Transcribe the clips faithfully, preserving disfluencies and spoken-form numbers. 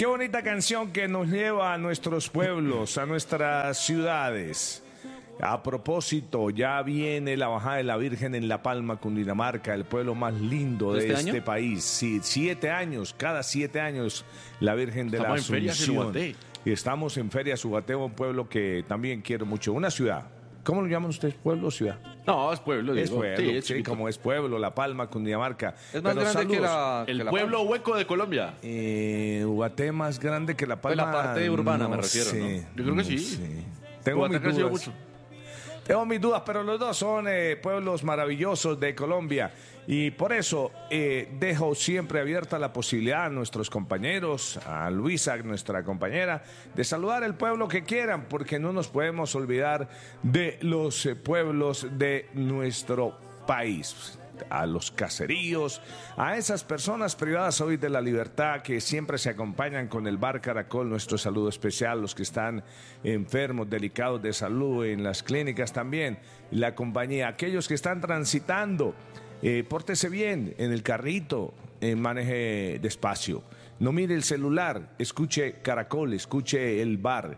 Qué bonita canción que nos lleva a nuestros pueblos, a nuestras ciudades. A propósito, ya viene la bajada de la Virgen en La Palma, Cundinamarca, el pueblo más lindo de ¿Este este año? país. Sí, siete años, cada siete años, la Virgen de Estamos la en Feria Asunción. Subaté. Y estamos en Feria Subaté, un pueblo que también quiero mucho. Una ciudad. ¿Cómo lo llaman ustedes? ¿Pueblo o ciudad? No, es pueblo. Es digo. pueblo, Sí, sí, es chiquito. como es pueblo, La Palma, Cundinamarca. Es más Pero grande que saludos. la... El que la pueblo hueco de Colombia. Eh, Ubaté más grande que La Pues Palma. la parte urbana me no refiero, sé, ¿no? Yo creo que no sí. sé. Tengo Bogotá mis ha crecido dudas. mucho. Tengo mis dudas, pero los dos son eh, pueblos maravillosos de Colombia y por eso eh, dejo siempre abierta la posibilidad a nuestros compañeros, a Luisa, nuestra compañera, de saludar el pueblo que quieran, porque no nos podemos olvidar de los eh, pueblos de nuestro país. A los caseríos, a esas personas privadas hoy de la libertad que siempre se acompañan con el Bar Caracol, nuestro saludo especial, los que están enfermos, delicados de salud, en las clínicas también, la compañía, aquellos que están transitando, eh, pórtese bien en el carrito, eh, maneje despacio, no mire el celular, escuche Caracol, escuche el bar.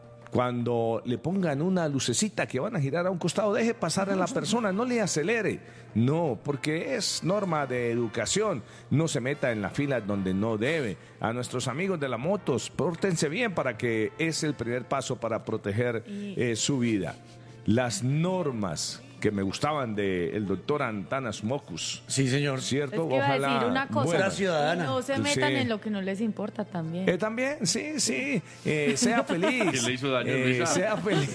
Cuando le pongan una lucecita que van a girar a un costado, deje pasar a la persona, no le acelere. No, porque es norma de educación. No se meta en la fila donde no debe. A nuestros amigos de las motos, pórtense bien para que es el primer paso para proteger eh, su vida. Las normas que me gustaban del doctor Antanas Mocus. Sí, señor. ¿Cierto? Es que iba a Ojalá. decir una cosa. Buena. ciudadana. No se metan Sí. en lo que no les importa también. Eh, también, sí, sí. Eh, sea feliz. ¿Quién le hizo daño, Eh, Luisa? sea feliz.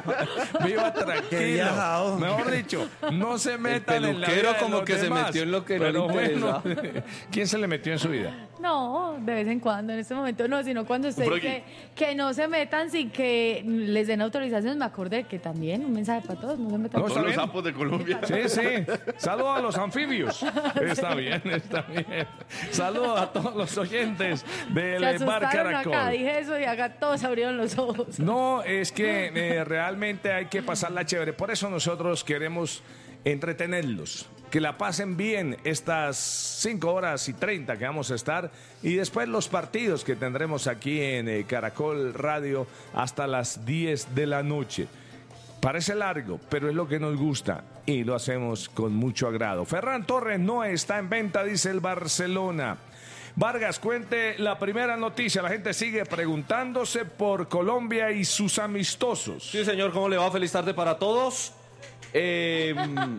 No, viva Qué tranquilo. viajado. Mejor dicho, no se metan en la peluquero vida de como los que se demás. metió en lo que no Pero le bueno, ¿quién se le metió en su vida? No, de vez en cuando, en este momento no, sino cuando usted Un dice que no se metan sin que les den autorización. Me acordé que también un mensaje para todos, no se metan. No, Todos los bien. sapos de Colombia. Sí, sí. Saludos a los anfibios. Está bien, está bien. Saludos a todos los oyentes Se del Bar asustaron Caracol. acá, dije eso y acá todos abrieron los ojos. No, es que eh, realmente hay que pasarla chévere. Por eso nosotros queremos entretenerlos. Que la pasen bien estas cinco horas y treinta que vamos a estar. Y después los partidos que tendremos aquí en eh, Caracol Radio hasta las diez de la noche. Parece largo, pero es lo que nos gusta y lo hacemos con mucho agrado. Ferran Torres no está en venta, dice el Barcelona. Vargas, cuente la primera noticia. La gente sigue preguntándose por Colombia y sus amistosos. Sí, señor, ¿cómo le va? Feliz tarde para todos. Eh,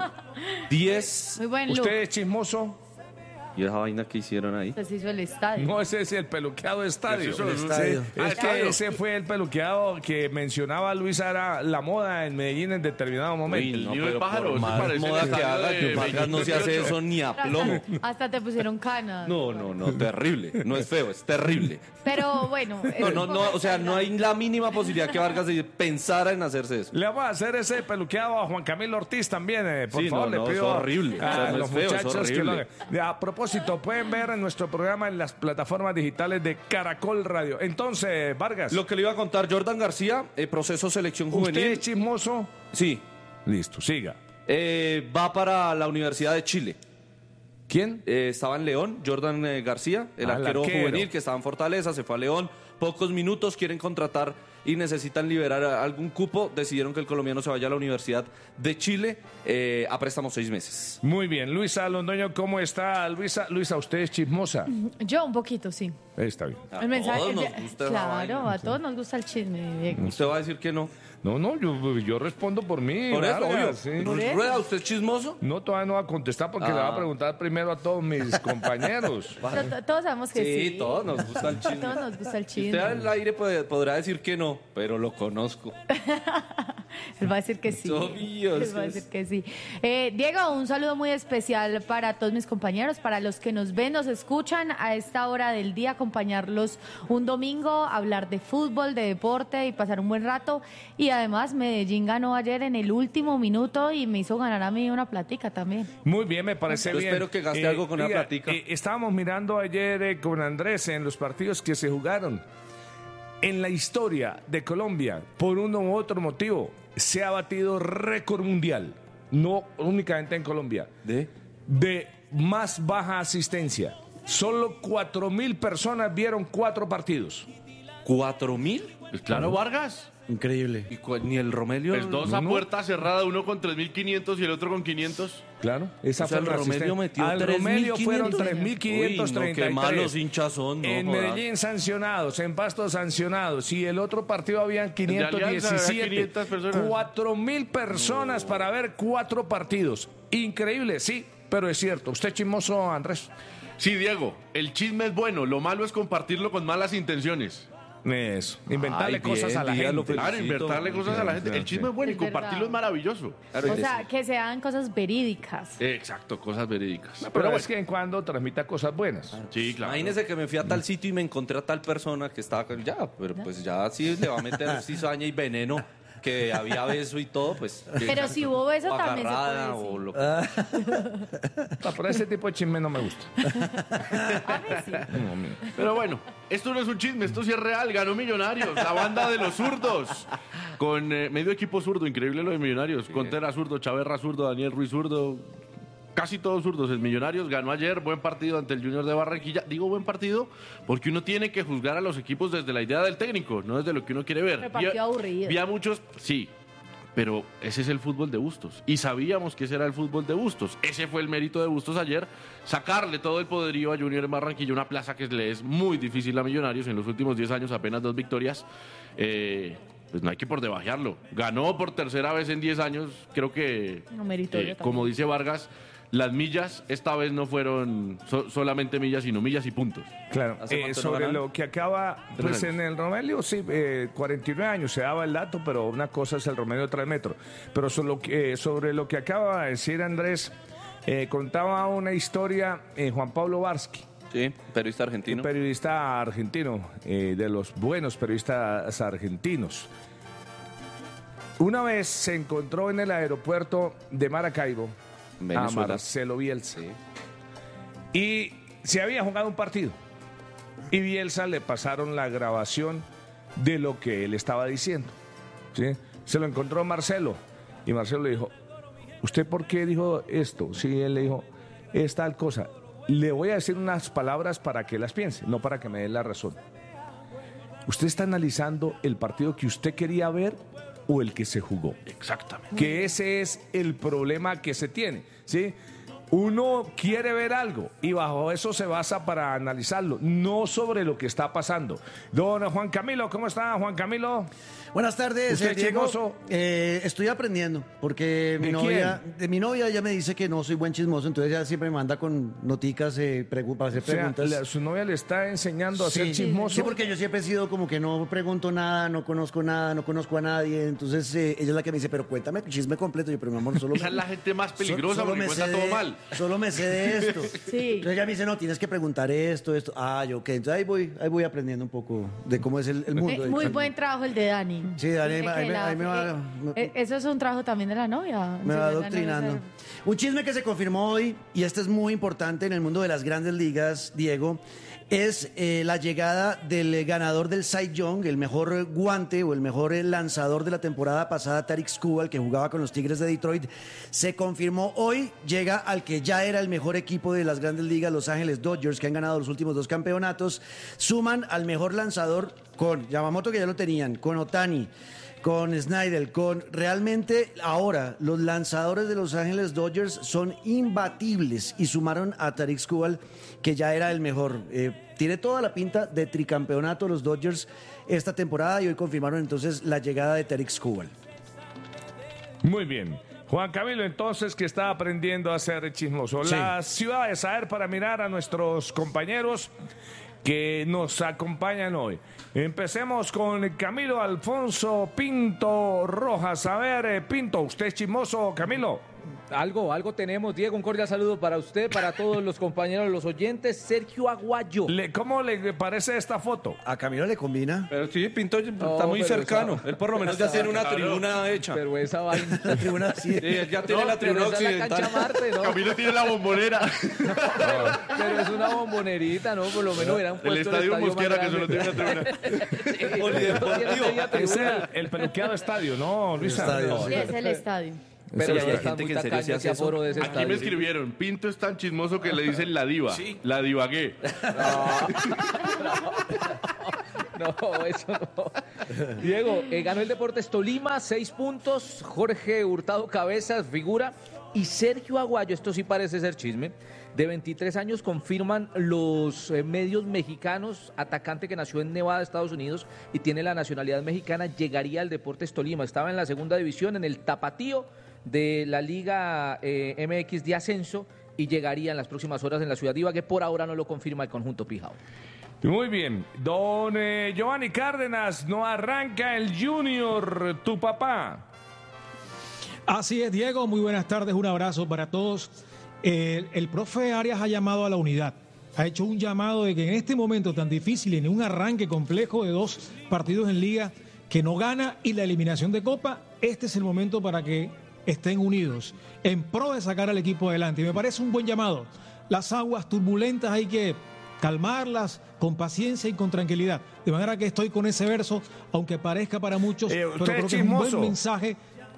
diez. Muy buen look. ¿Usted es chismoso? ¿Y esa vaina que hicieron ahí? Se hizo el estadio. No, ese es el peluqueado de estadio. Ese es el Sí, estadio. es Ah, que estadio. ese fue el peluqueado que mencionaba Luisa, era la moda en Medellín en determinado momento. Uy, nido de pájaro, por eso más parece moda el que estadio haga, de que Vargas no se hace veintiocho. eso ni a plomo. Hasta, hasta te pusieron canas. No, no, no, terrible. No es feo, es terrible. Pero bueno. es No, un no, poco no, o sea, no hay la mínima posibilidad que Vargas pensara en hacerse eso. Le vamos a hacer ese peluqueado a Juan Camilo Ortiz también, eh, por Sí, favor, no, le no, pido es horrible. a O sea, no los es feo, es muchachos que lo horrible. hagan. A propósito, pueden ver en nuestro programa en las plataformas digitales de Caracol Radio. Entonces, Vargas, Lo que le iba a contar, Jordan García, eh, proceso selección ¿usted juvenil. es chismoso? Sí, Listo, siga. eh, va para la Universidad de Chile. ¿Quién? Eh, estaba en León, Jordan eh, García, el Ah, el arquero, arquero. juvenil que estaba en Fortaleza, se fue a León. Pocos minutos, quieren contratar y necesitan liberar a- algún cupo. Decidieron que el colombiano se vaya a la Universidad de Chile eh, a préstamo seis meses. Muy bien. Luisa Londoño, ¿cómo está? Luisa, Luisa, ¿usted es chismosa? Yo un poquito, sí. Está bien. A El mensaje, todos el nos de- gusta esa claro, vaina. a todos nos gusta el chisme, Diego. Usted va a decir que no. No, no, yo, yo respondo por mí. Por eso, Vargas, obvio. sí. Por eso. Rueda, ¿usted es chismoso? No, todavía no va a contestar porque Ah. le va a preguntar primero a todos mis compañeros. To- to- Todos sabemos que sí. Sí, todos nos gusta el chisme. Todos nos gusta el Usted chisme. al aire puede- podrá decir que no, pero lo conozco. Él va a decir que sí. Obvio, Él es va a que decir es- que sí. Eh, Diego, un saludo muy especial para todos mis compañeros, para los que nos ven, nos escuchan a esta hora del día, acompañarlos un domingo, hablar de fútbol, de deporte y pasar un buen rato. Y además, Medellín ganó ayer en el último minuto y me hizo ganar a mí una platica también. Muy bien, me parece Yo bien. espero que gaste algo con esa diga, platica. eh, estábamos mirando ayer eh, con Andrés en los partidos que se jugaron. En la historia de Colombia, por uno u otro motivo, se ha batido récord mundial, no únicamente en Colombia, ¿De? de más baja asistencia. solo cuatro mil personas vieron cuatro partidos. ¿Cuatro mil? Pues claro, Vargas. Increíble. ¿Y cu- ni el Romelio? Pues dos no, a no. puerta cerrada, uno con tres mil quinientos y el otro con quinientos. Claro, esa O sea, fue el la Romelio asistencia. metió Al tres mil Romelio fueron quinientos. tres mil quinientos treinta y tres. Uy, no, qué malos hinchas son, no En jodas. Medellín sancionados, en Pasto sancionados. Y el otro partido habían quinientos Alianza había diecisiete. quinientas personas. cuatro mil personas para ver cuatro partidos. Increíble, sí, pero es cierto. ¿Usted chismoso, Andrés? Sí, Diego, el chisme es bueno, lo malo es compartirlo con malas intenciones. Eso, inventarle Ay, cosas bien, a la dígalo, gente. Claro, Felicito. invertirle cosas a la gente. El chisme es bueno y Es compartirlo verdad. es maravilloso. Claro, O y sea, que sean cosas verídicas. Exacto, cosas verídicas. Pero, Pero es que en cuando transmita cosas buenas. sí, claro. Imagínese que me fui a tal sitio y me encontré a tal persona que estaba ya, pero pues ya sí le va a meter cizaña y veneno, que había beso y todo, pues. Pero si hubo beso o también se agarrada, puede o decir. lo que- No, pero ese tipo de chisme no me gusta. A mí sí. No, mira. Pero bueno, esto no es un chisme, esto sí es real. Ganó Millonarios, la banda de los zurdos. Con eh, medio equipo zurdo, increíble lo de Millonarios. Contera zurdo, Chaverra zurdo, Daniel Ruiz zurdo. Casi todos zurdos. El Millonarios ganó ayer, buen partido ante el Junior de Barranquilla. Digo buen partido porque uno tiene que juzgar a los equipos desde la idea del técnico, no desde lo que uno quiere ver. Pero partido Vi a- aburrido. Vi a muchos, sí, pero ese es el fútbol de Bustos. Y sabíamos que ese era el fútbol de Bustos. Ese fue el mérito de Bustos ayer, sacarle todo el poderío a Junior en Barranquilla, una plaza que le es muy difícil a Millonarios. En los últimos diez años apenas dos victorias. Eh, pues no hay que por debajearlo. Ganó por tercera vez en diez años. Creo que, No, meritorio eh, también. como dice Vargas, las millas esta vez no fueron so- solamente millas, sino millas y puntos. Claro, ¿Hace eh, cuánto no sobre ganan? lo que acaba, Tres pues años. en el Romelio, sí, eh, cuarenta y nueve años, se daba el dato, pero una cosa es el Romelio, otra el Metro. Pero sobre lo que, eh, sobre lo que acaba de decir Andrés, eh, contaba una historia eh, Juan Pablo Varsky, Sí, periodista argentino. un periodista argentino, eh, de los buenos periodistas argentinos. Una vez se encontró en el aeropuerto de Maracaibo a Venezuela. Marcelo Bielsa. Sí. Y se había jugado un partido. Y Bielsa le pasaron la grabación de lo que él estaba diciendo. ¿Sí? Se lo encontró Marcelo. Y Marcelo le dijo, ¿usted por qué dijo esto? Sí, él le dijo, es tal cosa. Le voy a decir unas palabras para que las piense, no para que me dé la razón. ¿Usted está analizando el partido que usted quería ver o el que se jugó? Exactamente. Que ese es el problema que se tiene, ¿sí? Uno quiere ver algo y bajo eso se basa para analizarlo, no sobre lo que está pasando. Don Juan Camilo, ¿cómo está, Juan Camilo? Buenas tardes, ¿Usted eh, Diego. chismoso? Eh, estoy aprendiendo porque mi ¿De novia, de mi novia ya me dice que no soy buen chismoso, entonces ella siempre me manda con noticas eh, pregu- para hacer O sea, preguntas. la- su novia le está enseñando a ser Sí, chismoso. sí, porque yo siempre he sido como que no pregunto nada, no conozco nada, no conozco a nadie. Entonces eh, ella es la que me dice, pero cuéntame tu chisme completo. Yo, pero mi amor, solo Esa me- es la gente más so- peligrosa solo porque me cuenta sé todo de- mal. Solo me sé de esto. Sí. Entonces ella me dice, no, tienes que preguntar esto, esto. Ah, yo, ok. Entonces ahí voy, ahí voy aprendiendo un poco de cómo es el, el mundo. Eh, del muy chisme. buen trabajo el de Dani. Sí, Dani, Dice ahí que me- la- ahí me va- eh, me- eh, Eso es un trabajo también de la novia. Me va enseñarle a la novia a adoctrinando. ser- Un chisme que se confirmó hoy, y este es muy importante en el mundo de las grandes ligas, Diego, es eh, la llegada del eh, ganador del Cy Young, el mejor eh, guante o el mejor eh, lanzador de la temporada pasada, Tarik Skubal, que jugaba con los Tigres de Detroit. Se confirmó hoy, llega al que ya era el mejor equipo de las grandes ligas, Los Ángeles Dodgers, que han ganado los últimos dos campeonatos. Suman al mejor lanzador con Yamamoto, que ya lo tenían, con Otani, con Snyder, con realmente ahora los lanzadores de Los Ángeles Dodgers son imbatibles y sumaron a Tarik Skubal, que ya era el mejor. Eh, tiene toda la pinta de tricampeonato los Dodgers esta temporada y hoy confirmaron entonces la llegada de Tarik Skubal. Muy bien. Juan Camilo, entonces, que está aprendiendo a ser chismoso. Sí. La ciudad de saber para mirar a nuestros compañeros que nos acompañan hoy. Empecemos con Camilo Alfonso Pinto Rojas. A ver, eh, Pinto, ¿usted es chismoso, Camilo? Algo, algo tenemos, Diego. Un cordial saludo para usted, para todos los compañeros, los oyentes. Sergio Aguayo. Le- ¿Cómo le parece esta foto? A Camilo le combina. Pero sí, Pinto está No, muy pero cercano. esa- Él por lo menos ya tiene una tribuna hecha. Pero esa vaina. La tribuna sí. Sí, él ya tiene la Pero tribuna esa es la cancha occidental. Marte, ¿no? Camilo tiene la bombonera. Pero es una bombonerita, ¿no? Por lo menos hubieran El puesto estadio más Mosquera, que grande. solo tiene una tribuna. Polideportivo. Tenía Es tribuna. el, el peluqueado estadio, ¿no, Luisa? estadio, No, Sí, es el estadio. Pero Sí, ya hay está gente muy que en serio tacaño se ese hace eso. aforo de ese Aquí me estadio. escribieron, Pinto es tan chismoso que le dicen la diva. Sí. La divagué. No, eso no. Diego, eh, ganó el Deportes Tolima, seis puntos. Jorge Hurtado Cabezas, figura. Y Sergio Aguayo, esto sí parece ser chisme, de veintitrés años, confirman los eh, medios mexicanos, atacante que nació en Nevada, Estados Unidos, y tiene la nacionalidad mexicana, llegaría al Deportes Tolima. Estaba en la segunda división, en el tapatío de la Liga eh, M X de ascenso, y llegaría en las próximas horas en la ciudad de Ibagué. Por ahora no lo confirma el conjunto Pijao. Muy bien. Don eh, Giovanni Cárdenas, no arranca el Junior, tu papá. Así es, Diego. Muy buenas tardes. Un abrazo para todos. El, el profe Arias ha llamado a la unidad. Ha hecho un llamado de que en este momento tan difícil, en un arranque complejo de dos partidos en liga, que no gana y la eliminación de Copa, este es el momento para que estén unidos en pro de sacar al equipo adelante. Y me parece un buen llamado. Las aguas turbulentas hay que calmarlas con paciencia y con tranquilidad. De manera que estoy con ese verso, aunque parezca para muchos, Eh, pero usted creo es que es un chismoso. buen mensaje.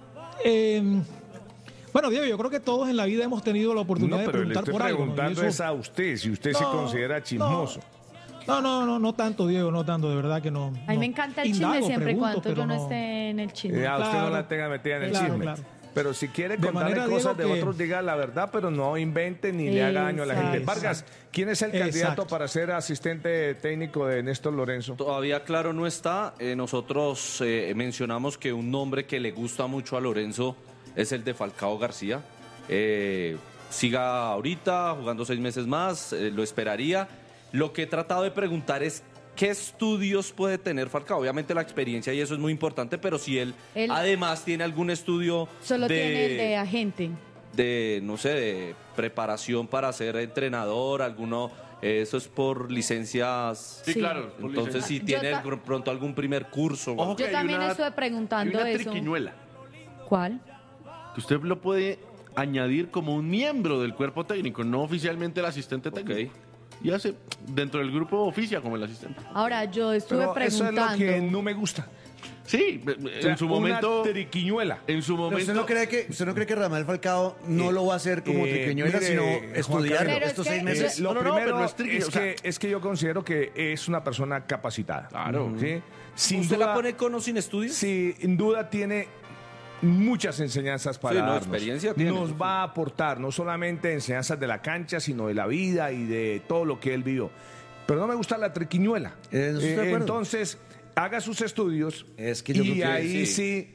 Eh, bueno, Diego, yo creo que todos en la vida hemos tenido la No, oportunidad de pero le preguntar estoy por algo, ¿no? Y preguntando eso- es a usted, si usted se No, considera chismoso. No, no, no, no tanto, Diego, no tanto, de verdad que no. A mí no. me encanta el chisme Indago, siempre y pregunto, cuando yo pero no esté en el chisme. Eh, a usted no Claro. la tenga metida en el Claro, chisme. claro. Pero si quiere De contarle manera, cosas Diego, de que- otros, diga la verdad, pero no invente ni le haga daño a la gente. Exacto. Vargas, ¿quién es el candidato Exacto. para ser asistente técnico de Néstor Lorenzo? Todavía claro no está. Eh, nosotros eh, mencionamos que un nombre que le gusta mucho a Lorenzo es el de Falcao García. Eh, siga ahorita jugando seis meses más, eh, lo esperaría. Lo que he tratado de preguntar es qué estudios puede tener Falcao. Obviamente la experiencia y eso es muy importante, pero si él, Él- además tiene algún estudio Solo de, tiene el de agente. de, no sé, de preparación para ser entrenador, alguno, eh, eso es por licencias. Sí, Sí. claro. por Entonces, si Yo tiene ta- pr- pronto algún primer curso. Ojo que Yo hay también una- estuve hay preguntando una eso. triquiñuela, ¿Cuál? que usted lo puede añadir como un miembro del cuerpo técnico, no oficialmente el asistente técnico. Y hace dentro del grupo oficia como el asistente. Ahora, yo estuve Pero eso es preguntando. lo que no me gusta. Sí, O sea, en su una momento. triquiñuela. En su Pero momento. ¿Usted no cree que usted no cree que Rafael Falcao no Eh, lo va a hacer como eh, triquiñuela, mire, sino Juan estudiar Carlos. Pero es estos que- seis Eh, meses? lo No, no, no, primero pero no es triqui- es, o sea- que, es que yo considero que es una persona capacitada. Claro. ¿Sí? Sin ¿Usted duda, la pone con o sin estudios? Sí, sin duda tiene muchas enseñanzas para Sí, no, darnos. experiencia tiene. Nos va a aportar no solamente enseñanzas de la cancha, sino de la vida y de todo lo que él vivió. Pero no me gusta la triquiñuela. Eh, no estoy de acuerdo. entonces, haga sus estudios Es que yo y creo que ahí sí. sí.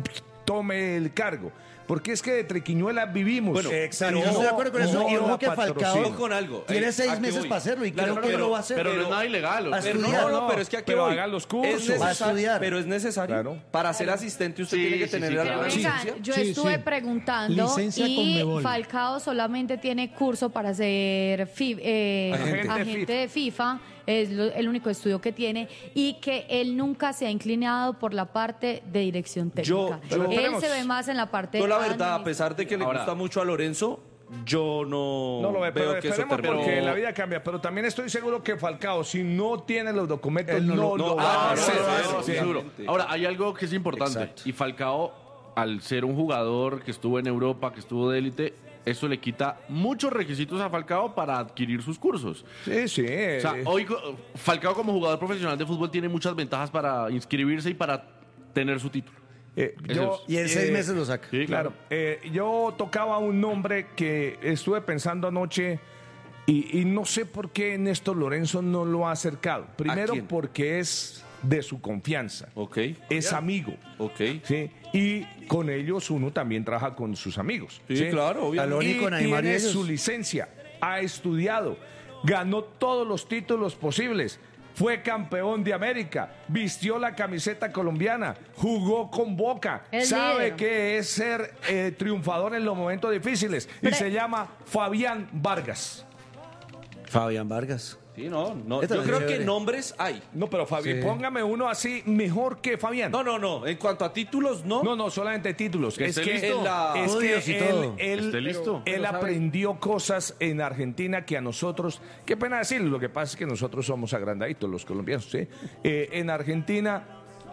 tome el cargo. Porque es que de triquiñuela vivimos. Bueno, Exacto, No, yo estoy de acuerdo con eso. no Y ojo la que Falcao patrocina. Ojo con algo. tiene Eh, seis ¿a qué meses voy? para hacerlo y Claro, creo que pero- no lo va a hacer. Pero no pero- es nada ilegal. o a sea, Pero estudiar. no, no, No, pero es que aquí pero voy. hagan los cursos. Es Va a necesario, estudiar. pero es necesario. Claro. Para ser asistente usted Sí, tiene que sí, tener sí, Pero alguna claro. licencia. venga, yo Sí, estuve sí. preguntando Licencia y Conmebol. Falcao solamente tiene curso para ser fi- eh, Agente. agente de FIFA, es lo- el único estudio que tiene, y que él nunca se ha inclinado por la parte de dirección Yo- técnica. yo- él tenemos- se ve más en la parte Yo la de verdad, a administración. pesar de que le Ahora- gusta mucho a Lorenzo, yo no, No lo ve, pero veo que eso esperemos termine. porque la vida cambia. Pero también estoy seguro que Falcao, si no tiene los documentos, Él no, no lo lo- no, va a ah, hacer. no, no, Eso, no, sí, sí. seguro. Ahora, hay algo que es importante. Exacto. Y Falcao, al ser un jugador que estuvo en Europa, que estuvo de élite, eso le quita muchos requisitos a Falcao para adquirir sus cursos. Sí, sí. O sea, hoy co- Falcao como jugador profesional de fútbol tiene muchas ventajas para inscribirse y para tener su título. Eh, Eso yo, es. Y en seis eh, meses lo saca. Sí, Claro, eh, yo tocaba un nombre que estuve pensando anoche y, y no sé por qué Néstor Lorenzo no lo ha acercado. Primero quién? porque es de su confianza, Ok, es amigo. ok. ¿Sí? Y con ellos uno también trabaja con sus amigos. Sí, claro, obviamente. Y Talón y con Aymar y tiene ellos. su licencia, ha estudiado, ganó todos los títulos posibles, fue campeón de América, vistió la camiseta colombiana, jugó con Boca, Es sabe líder. que es ser eh, triunfador en los momentos difíciles y Pero- se llama Fabián Vargas. Fabián Vargas. Sí, no, no. Esta Yo es creo chévere. que nombres hay. No, pero Fabián, Sí. póngame uno así mejor que Fabián. No, no, no. En cuanto a títulos, no. No, no, solamente títulos. Que es esté que, listo. En la- es que Estudios y él, todo. él- Esté listo. él Pero sabe- aprendió cosas en Argentina que a nosotros, qué pena decirlo, lo que pasa es que nosotros somos agrandaditos los colombianos, ¿sí? Eh, en Argentina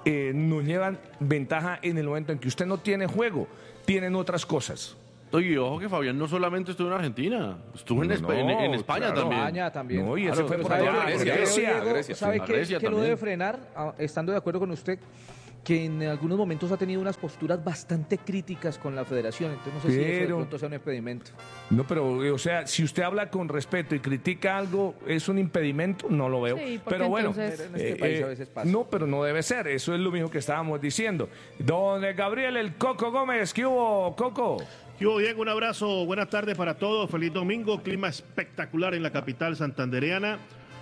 eh, nos llevan ventaja en el momento en que usted no tiene juego, tienen otras cosas. Oye, ojo que Fabián no solamente estuvo en Argentina, estuvo en, No, Espa- en- en España claro. también. España también. No, y ese Claro, fue pero por ¿sabe allá, qué? en Grecia, Grecia. Diego, Grecia, ¿sabe sí. qué, Grecia qué lo también. debe frenar? Ah, estando de acuerdo con usted, que en algunos momentos ha tenido unas posturas bastante críticas con la federación, entonces no sé si eso de Pero- pronto sea un impedimento. No, pero, eh, o sea, si usted habla con respeto y critica algo, ¿es un impedimento? No lo veo. Sí, porque pero bueno, entonces- En este país a veces pasa. no, pero no debe ser. Eso es lo mismo que estábamos diciendo. Don Gabriel El Coco Gómez, ¿qué hubo, Coco? ¿Qué hubo, Diego? Un abrazo, buenas tardes para todos, feliz domingo, clima espectacular en la capital santandereana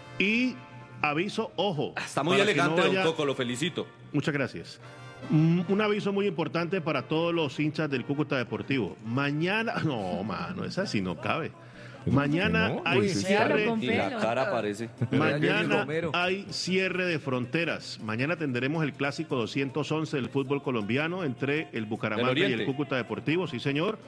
y aviso, ojo. Está muy para que elegante, no don vaya- Coco, lo felicito. Muchas gracias. Mm, Un aviso muy importante para todos los hinchas del Cúcuta Deportivo. Mañana, no, mano, esa sí no cabe. Mañana no, hay uy, sí, cierre. con Y la pelo. cara parece. Mañana Romero. hay cierre de fronteras. Mañana tendremos el clásico doscientos once del fútbol colombiano entre el Bucaramanga Del y Oriente. el Cúcuta Deportivo, sí señor.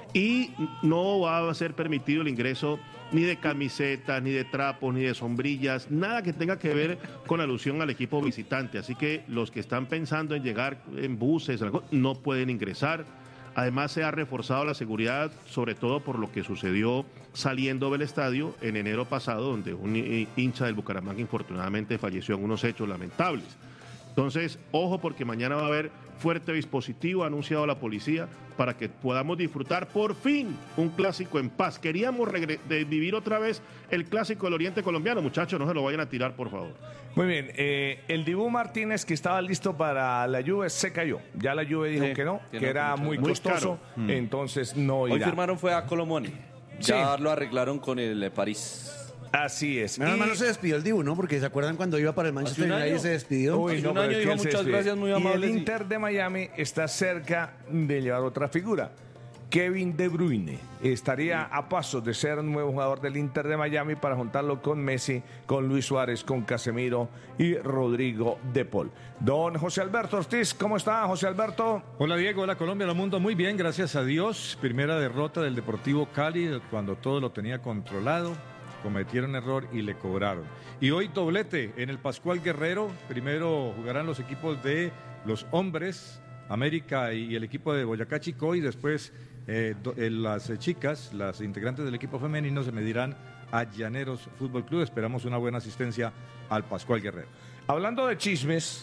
Y no va a ser permitido el ingreso ni de camisetas, ni de trapos, ni de sombrillas, nada que tenga que ver con alusión al equipo visitante. Así que los que están pensando en llegar en buses no pueden ingresar. Además se ha reforzado la seguridad, sobre todo por lo que sucedió saliendo del estadio en enero pasado, donde un hi- hincha del Bucaramanga infortunadamente falleció en unos hechos lamentables. Entonces, ojo porque mañana va a haber fuerte dispositivo, ha anunciado la policía, para que podamos disfrutar por fin un clásico en paz. Queríamos regre- de vivir otra vez el clásico del Oriente colombiano, muchachos, no se lo vayan a tirar, por favor. Muy bien, eh, el Dibu Martínez, que estaba listo para la Juve, se cayó. Ya la Juve dijo Sí, que no, que que no, era que muy muy costoso, caro. entonces no Hoy irá. firmaron fue a Colomoni. Ya lo arreglaron con el eh, París. Así es. Menos Y- mal no se despidió el Dibu, ¿no? Porque se acuerdan cuando iba para el Manchester un United año. y se despidió. Uy, Hace no, un pero año es que dijo él se muchas despide. gracias, muy Y amables, el y- Inter de Miami está cerca de llevar otra figura. Kevin De Bruyne estaría a pasos de ser un nuevo jugador del Inter de Miami para juntarlo con Messi, con Luis Suárez, con Casemiro y Rodrigo De Paul. Don José Alberto Ortiz, ¿cómo está, José Alberto? Hola Diego, hola Colombia, hola mundo, muy bien, gracias a Dios. Primera derrota del Deportivo Cali cuando todo lo tenía controlado, cometieron error y le cobraron. Y hoy doblete en el Pascual Guerrero, primero jugarán los equipos de los hombres, América y el equipo de Boyacá Chicó y después eh, do- eh, las eh, chicas, las integrantes del equipo femenino se medirán a Llaneros Fútbol Club. Esperamos una buena asistencia al Pascual Guerrero. Hablando de chismes,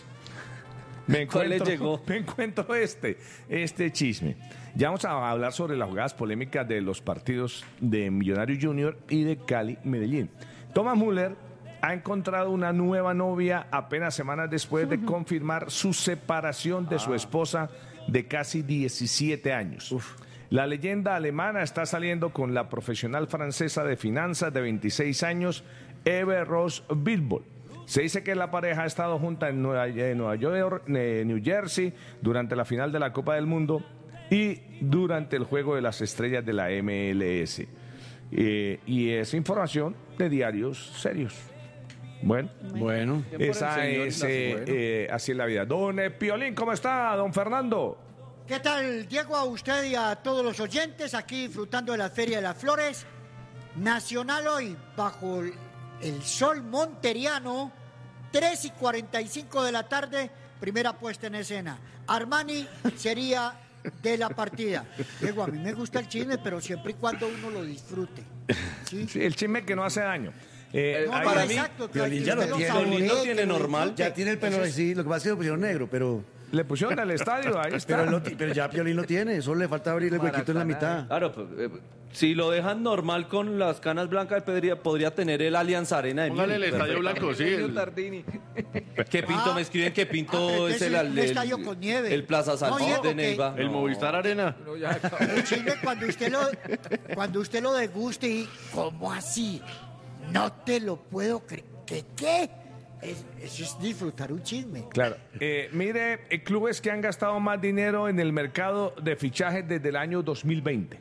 me ¿Cuál le encuentro, llegó? me encuentro este, este chisme. Ya vamos a hablar sobre las jugadas polémicas de los partidos de Millonario Junior y de Cali Medellín. Thomas Müller ha encontrado una nueva novia apenas semanas después de confirmar su separación de su esposa de casi diecisiete años. La leyenda alemana está saliendo con la profesional francesa de finanzas de veintiséis años, Eve Rose Bilbol. Se dice que la pareja ha estado junta en Nueva, en Nueva York, eh, New Jersey, durante la final de la Copa del Mundo y durante el Juego de las Estrellas de la M L S. Eh, y es información de diarios serios. Bueno, Bueno. Bien por el esa señor, es, y la- eh, bueno. eh, así es la vida. Don eh, Piolín, ¿cómo está, don Fernando? ¿Qué tal, Diego? A usted y a todos los oyentes aquí disfrutando de la Feria de las Flores. Nacional hoy, bajo el, el sol monteriano, tres y cuarenta y cinco de la tarde, primera puesta en escena. Armani sería de la partida. Diego, a mí me gusta el chisme, pero siempre y cuando uno lo disfrute. ¿Sí? Sí, el chisme que no hace daño. Eh, No, ahí- no, para mí, exacto, que Piolín que ya lo usted lo tiene. saboree, Piolín lo que tiene lo normal. disfrute. Ya tiene el pelo Eso es- así, lo que pasa es que lo pusieron negro, pero, le pusieron al estadio, ahí está. pero, él lo ti- pero ya Piolín lo tiene, solo le falta abrir el huequito en la mitad. Claro, pues, eh, si lo dejan normal con las canas blancas, podría, podría tener el Allianz Arena de Póngale el Múnich. estadio blanco, sí. el- Tardini. ¿Qué Pinto? Ah, Me escriben que Pinto ah, pero es ese el, es el, un estadio con nieve. el Plaza No, Salvador Diego, de que- Neiva. El No. Movistar Arena. El chisme cuando usted lo cuando usted lo deguste y ¿cómo así? No te lo puedo creer. ¿Qué qué? Es- eso es disfrutar un chisme. Claro. Eh, mire, eh, clubes que han gastado más dinero en el mercado de fichajes desde el año dos mil veinte.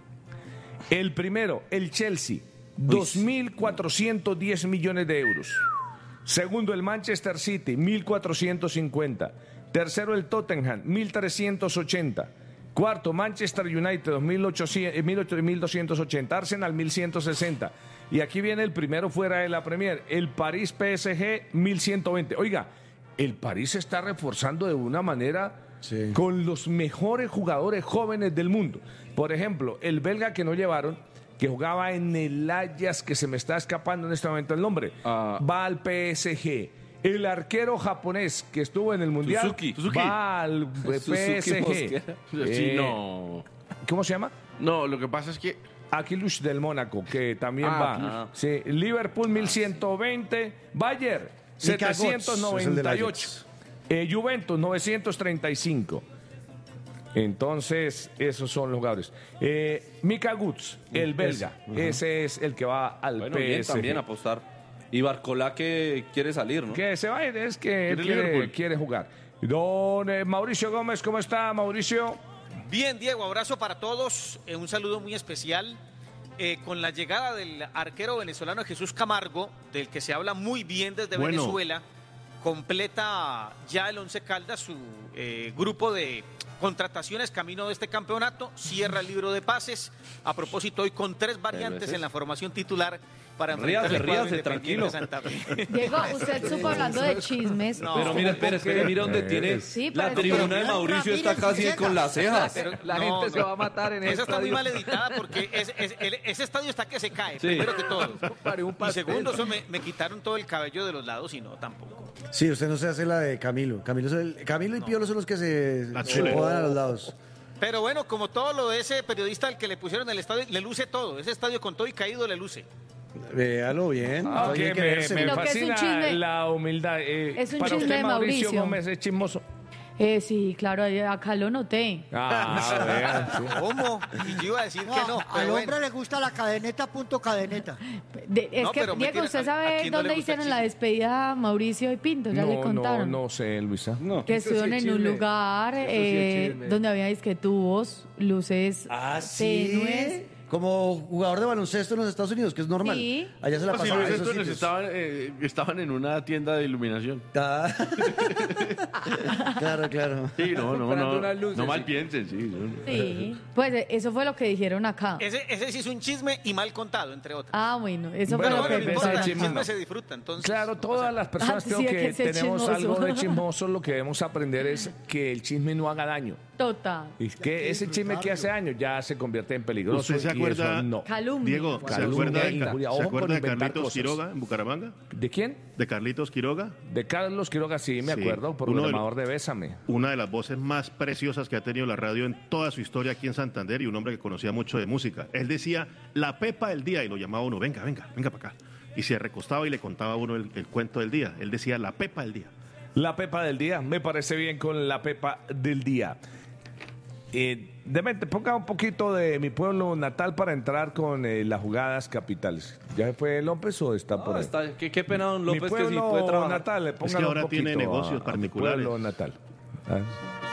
El primero, el Chelsea, dos mil cuatrocientos diez millones de euros. Segundo, el Manchester City, mil cuatrocientos cincuenta. Tercero, el Tottenham, mil trescientos ochenta. Cuarto, Manchester United, dos mil ochocientos, eh, mil ocho- mil doscientos ochenta. Arsenal, mil ciento sesenta. Y aquí viene el primero fuera de la Premier, el París P S G, mil ciento veinte. Oiga, el París se está reforzando de una manera Sí. con los mejores jugadores jóvenes del mundo. Por ejemplo, el belga que no llevaron, que jugaba en el Ajax, que se me está escapando en este momento el nombre, Ah. va al P S G. El arquero japonés que estuvo en el Mundial Suzuki. Suzuki. va al eh, Suzuki P S G. Mosquera. Sí, Eh, no. ¿Cómo se llama? No, lo que pasa es que Aquilush del Mónaco, que también Ah, va. Aquilush. Sí, Liverpool mil ciento veinte, Bayern Mika Götze, setecientos noventa y ocho, es eh, Juventus novecientos treinta y cinco. Entonces, esos son los jugadores. Eh, Mika Götze, el belga, ese es el que va al Bueno, bien P S G. también apostar. Y Barcolá que quiere salir, ¿no? Que se va a ir, es que él ¿Quiere quiere, Liverpool? quiere jugar. Don eh, Mauricio Gómez, ¿cómo está, Mauricio? Bien, Diego, abrazo para todos. Eh, un saludo muy especial. Eh, con la llegada del arquero venezolano Jesús Camargo, del que se habla muy bien desde Bueno. Venezuela, completa ya el Once Caldas su eh, grupo de contrataciones camino de este campeonato, cierra el libro de pases. A propósito, hoy con tres variantes en la formación titular para enfrentar Ríase, el cuadro ríase, Independiente tranquilo. Santa Fe. Diego, usted supo hablando de chismes. No. Pero mira, espera, espera, mira dónde tiene Sí, la pero- tribuna de pero- Mauricio está Ramírez casi llega. con las cejas. Pero La no, gente no. se va a matar en Esa ese está muy estadio. mal editada porque es- es- el- ese estadio está que se cae, Sí. primero que todo. Pare un Y pastel. segundo, eso me, me quitaron todo el cabello de los lados y no, tampoco. Sí, usted no se hace la de Camilo. Camilo, es el- Camilo y Piolo son los que se, La se chule. jodan a los lados. Pero bueno, como todo lo de ese periodista al que le pusieron el estadio, le luce todo. Ese estadio con todo y caído le luce. Véalo bien. Ah, está que bien me, quererse. me Lo que es un fascina chisme- la humildad. Eh, es un para chisme usted, de Mauricio Mauricio. Gómez, es chismoso. Eh, sí, claro, ahí- acá lo noté. Ah, vean, sí. ¿Cómo? Y yo iba a decir No, que no. al Pero hombre bueno. le gusta la cadeneta, punto cadeneta. De- es No, que, pero Diego, mentira, ¿usted ¿a- a sabe quién no le dónde gusta el hicieron la chisme? despedida a Mauricio y Pinto? Ya le No, contaron. no, no sé, Luisa. No. Que Eso sí estuvieron es en un chisme. lugar Eso sí es eh, chisme. donde había disque tubos, luces Ah, tenues. sí. Como jugador de baloncesto en los Estados Unidos, que es normal. Sí. Allá se la Pues sí, pasaban Luis, en esos entonces sitios. estaban, eh, estaban en una tienda de iluminación. Ah. Claro, claro. Sí, no, no, Comprando no. unas luces, No mal sí. piensen, sí. no, no. Sí. Pues eh, eso fue lo que dijeron acá. Ese, ese sí es un chisme y mal contado, entre otros. Ah, bueno, eso Bueno, fue lo Pero bueno, que no importa, el ese chisme chisme no. se disfruta, entonces. Claro, todas las personas Ah, creo sí, hay que, que ser tenemos chismoso. algo de chismoso, lo que debemos aprender es que el chisme no haga daño. Total. Y que ese chisme que hace daño ya se convierte en peligroso. ¿Usted se y acuerda- eso no. Calumnia. Diego, ¿se Calumnia, acuerda, de, injuria. ¿se Ojo acuerda con de inventar Carlitos cosas. Quiroga en Bucaramanga? ¿De quién? ¿De Carlitos Quiroga? De Carlos Quiroga, sí, me Sí. acuerdo, Uno de programador de Bésame. Una de las voces más preciosas que ha tenido la radio en toda su historia aquí en Santander y un hombre que conocía mucho de música. Él decía, la pepa del día, y lo llamaba uno, venga, venga, venga para acá. Y se recostaba y le contaba a uno el, el cuento del día. Él decía, la pepa del día. La pepa del día, me parece bien con la pepa del día. Eh, Demente, ponga un poquito de mi pueblo natal para entrar con eh, las jugadas capitales. ¿Ya fue López o está por No, ahí? está, qué, qué pena, don Mi López, que sí pueblo puede trabajar. natal, le que póngale ahora un poquito tiene negocios a- a mi particulares. pueblo natal. Ah.